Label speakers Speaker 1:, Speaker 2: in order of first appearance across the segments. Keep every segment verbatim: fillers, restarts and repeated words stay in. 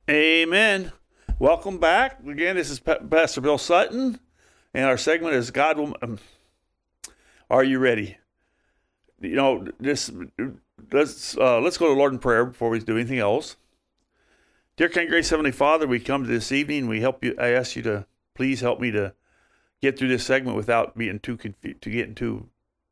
Speaker 1: Amen. Welcome back. Again, this is Pa- Pastor Bill Sutton, and our segment is God will. Um, are you ready? You know, this. Let's uh, let's go to the Lord in prayer before we do anything else. Dear kind, gracious Heavenly Father, we come to this evening. We help you. I ask you to please help me to get through this segment without being too confused, to getting too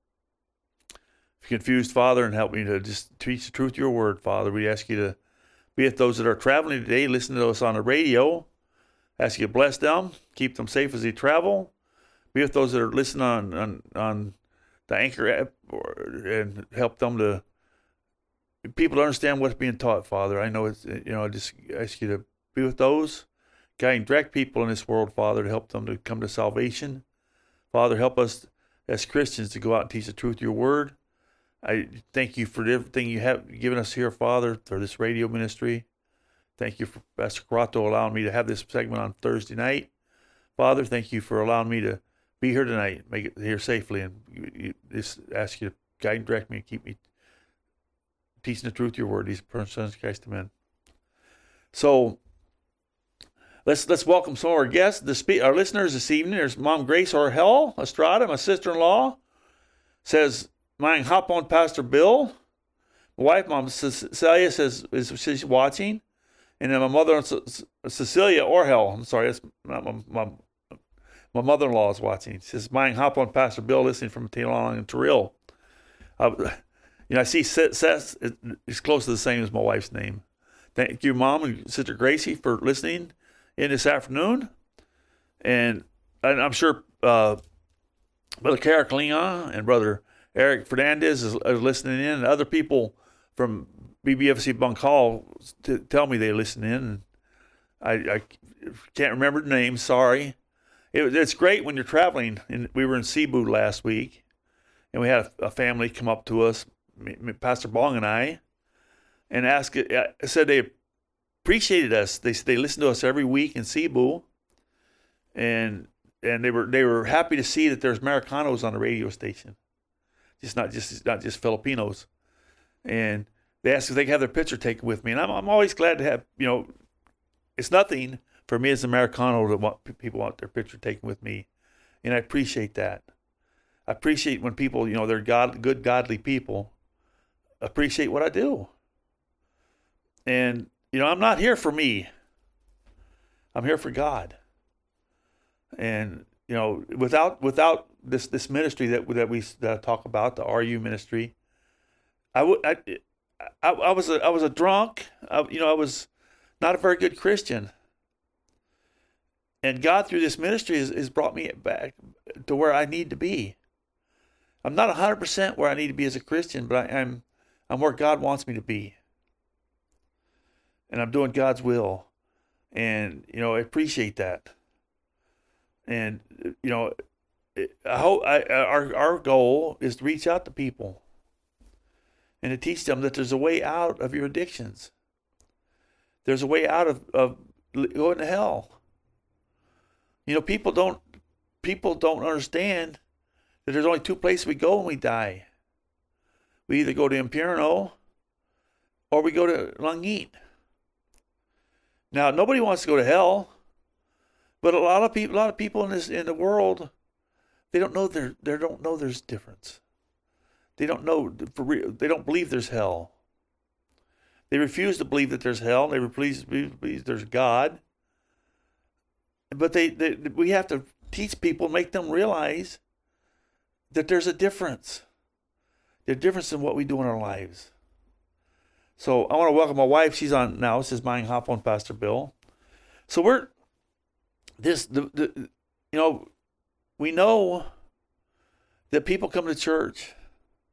Speaker 1: confused, Father, and help me to just teach the truth of your word, Father. We ask you to be with those that are traveling today, listen to us on the radio. Ask you to bless them, keep them safe as they travel. Be with those that are listening on on, on the Anchor app, or, and help them to people to understand what's being taught, Father. I know it's, you know, I just ask you to be with those, guide and direct people in this world, Father, to help them to come to salvation. Father, help us as Christians to go out and teach the truth of your word. I thank you for everything you have given us here, Father, for this radio ministry. Thank you for Pastor Carato allowing me to have this segment on Thursday night. Father, thank you for allowing me to be here tonight, make it here safely, and you, you, just ask you to guide and direct me and keep me teaching the truth of your word. These persons, Christ, amen. So let's let's welcome some of our guests, the spe- our listeners this evening. There's Mom Grace Orhel Estrada, my sister-in-law, says, "Mind hop on Pastor Bill." My wife, Mom Cecilia, says is she's watching, and then my mother, Cecilia Orhel. I'm sorry, that's not my, my my mother-in-law is watching. She says, "Mind hop on Pastor Bill," listening from Tealong and Terrell. Uh, you know, I see Seth is close to the same as my wife's name. Thank you, Mom and Sister Gracie, for listening in this afternoon, and, and I'm sure uh, Brother Caraclina and Brother Eric Fernandez is, is listening in, and other people from B B F C Bunk Hall t- tell me they listen in. And I, I can't remember the names, sorry. It, it's great when you're traveling. And we were in Cebu last week, and we had a, a family come up to us, me, me, Pastor Bong and I, and asked, uh, said they appreciated us. They they listened to us every week in Cebu, and and they were they were happy to see that there's Americanos on the radio station. Just not just not just Filipinos, and they asked if they could have their picture taken with me, and I'm I'm always glad to have, you know, it's nothing for me as an Americano to want people want their picture taken with me, and I appreciate that. I appreciate when people, you know, they're God good godly people, appreciate what I do, and you know, I'm not here for me. I'm here for God, and you know, without without this this ministry that that we that I talk about, the R U ministry, I would I, I, I was a I was a drunk. I, you know, I was not a very good Christian, and God through this ministry has, has brought me back to where I need to be. I'm not one hundred percent where I need to be as a Christian, but I, I'm I'm where God wants me to be, and I'm doing God's will, and you know, I appreciate that. And you know, I hope I, our our goal is to reach out to people and to teach them that there's a way out of your addictions. There's a way out of, of going to hell. You know, people don't people don't understand that there's only two places we go when we die. We either go to Impierno or we go to Langit. Now, nobody wants to go to hell. But a lot of people, a lot of people in this in the world, they don't know there. They don't know there's difference. They don't know for real. They don't believe there's hell. They refuse to believe that there's hell. They refuse to believe there's God. But they, they, we have to teach people, make them realize that there's a difference. There's a difference in what we do in our lives. So I want to welcome my wife. She's on now. This is Mind Hop on Pastor Bill. So we're. This, the, the, you know, we know that people come to church